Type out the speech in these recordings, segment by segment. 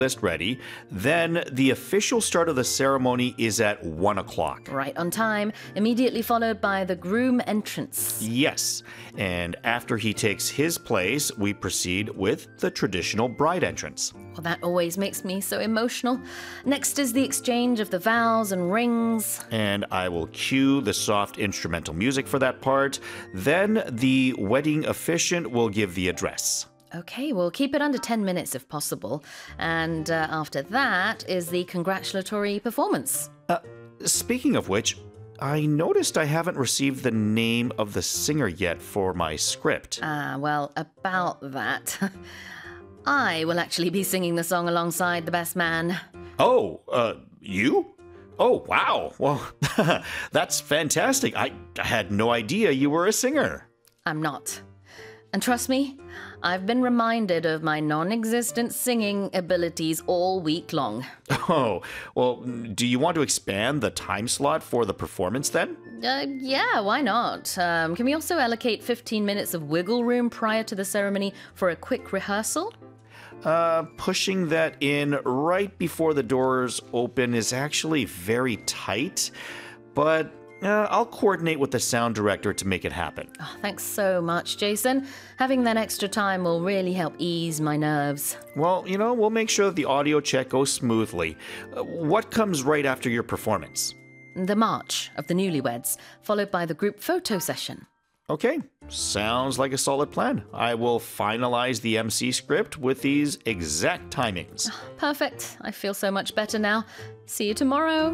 list ready. Then the official start of the ceremony is at 1 o'clock. Right on time, immediately followed by the groom entrance. Yes. And after he takes his place, we proceed with the traditional bride entrance. Well, that always makes me so emotional. Next is the exchange of the vows and rings. And I will cue the soft instrumental music for that part. Then the wedding officiant will give the address. Okay, we'll keep it under 10 minutes if possible. And after that is the congratulatory performance. Speaking of which, I noticed I haven't received the name of the singer yet for my script. Well, about that. I will actually be singing the song alongside the best man. Oh, you? Oh, wow. Well, that's fantastic. I had no idea you were a singer. I'm not. And trust me, I've been reminded of my non-existent singing abilities all week long. Oh, well, do you want to expand the time slot for the performance then? Yeah, why not? Can we also allocate 15 minutes of wiggle room prior to the ceremony for a quick rehearsal? Pushing that in right before the doors open is actually very tight, but I'll coordinate with the sound director to make it happen. Oh, thanks so much, Jason. Having that extra time will really help ease my nerves. Well, we'll make sure that the audio check goes smoothly. What comes right after your performance? The march of the newlyweds, followed by the group photo session. Okay, sounds like a solid plan. I will finalize the MC script with these exact timings. Perfect. I feel so much better now. See you tomorrow.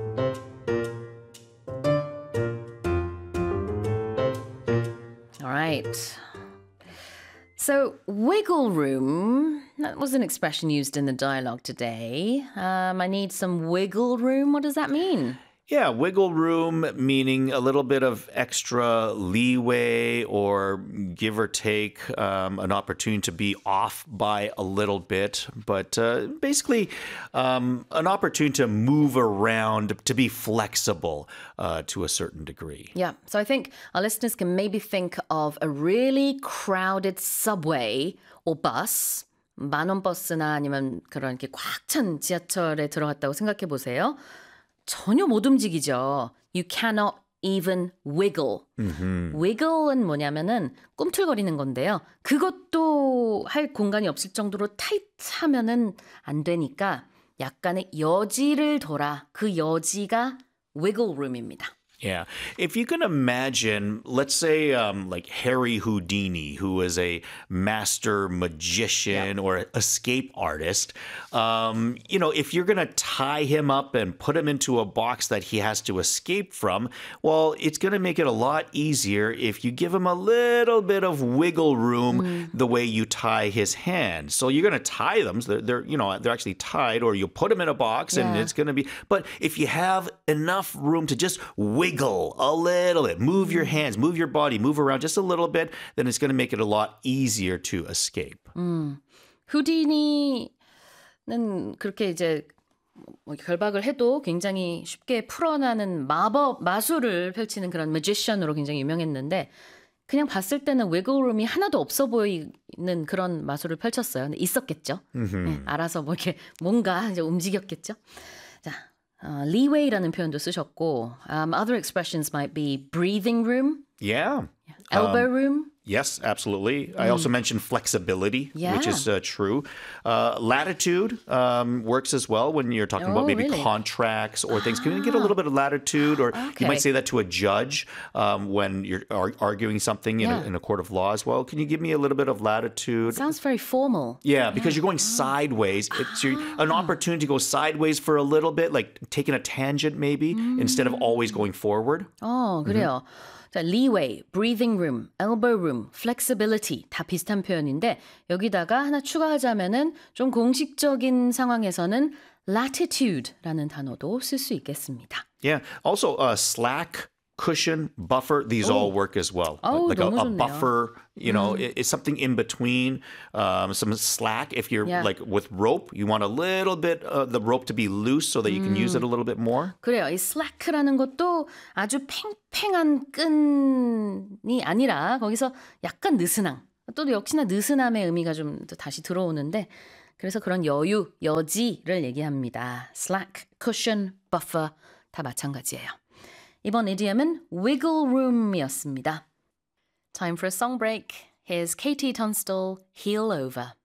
All right. So, wiggle room, that was an expression used in the dialogue today. I need some wiggle room. What does that mean? Yeah, wiggle room meaning a little bit of extra leeway or give or take, an opportunity to be off by a little bit. But basically, an opportunity to move around, to be flexible to a certain degree. Yeah, so I think our listeners can maybe think of a really crowded subway or bus. 만원 버스나 아니면 그런 이렇게 꽉 찬 지하철에 들어갔다고 생각해 보세요. 전혀 못 움직이죠. You cannot even wiggle. Wiggle은 뭐냐면은 꿈틀거리는 건데요. 그것도 할 공간이 없을 정도로 타이트하면은 안 되니까 약간의 여지를 둬라. 그 여지가 wiggle room입니다. Yeah. If you can imagine, let's say like Harry Houdini, who is a master magician or escape artist, if you're going to tie him up and put him into a box that he has to escape from, well, it's going to make it a lot easier if you give him a little bit of wiggle room the way you tie his hand. So you're going to tie them. So they're actually tied, or you put them in a box and it's going to be, but if you have enough room to just wiggle a little bit, move your hands, move your body, move around just a little bit, then it's going to make it a lot easier to escape. 후디니는 그렇게 이제 결박을 해도 굉장히 쉽게 풀어나는 마술을 펼치는 그런 magician으로 굉장히 유명했는데 그냥 봤을 때는 위글룸이 하나도 없어 보이는 그런 마술을 펼쳤어요. 근데 있었겠죠. 네, 알아서 뭐 이렇게 뭔가 이제 움직였겠죠. 자. leeway라는 표현도 쓰셨고, other expressions might be breathing room, elbow room. Yes, absolutely. I also mentioned flexibility, which is true. Latitude works as well when you're talking about maybe contracts or things. Can you get a little bit of latitude? Or you might say that to a judge when you're arguing something in a court of law as well. Can you give me a little bit of latitude? Sounds very formal. Yeah, because you're going sideways. It's an opportunity to go sideways for a little bit, like taking a tangent maybe, instead of always going forward. 그래요. 자, leeway, breathing room, elbow room, flexibility 다 비슷한 표현인데 여기다가 하나 추가하자면은 좀 공식적인 상황에서는 latitude라는 단어도 쓸 수 있겠습니다. Yeah. Also, slack, cushion, buffer, these all work as well. Like a buffer, it's something in between, some slack. If you're like with rope, you want a little bit of the rope to be loose so that you can use it a little bit more. 그래요. 이 slack라는 것도 아주 팽팽한 끈이 아니라 거기서 약간 느슨함. 또 역시나 느슨함의 의미가 좀 다시 들어오는데 그래서 그런 여유, 여지를 얘기합니다. slack, cushion, buffer 다 마찬가지예요. 이번 idiom은 wiggle room이었습니다. Time for a song break. Here's Katie Tunstall, Heel Over.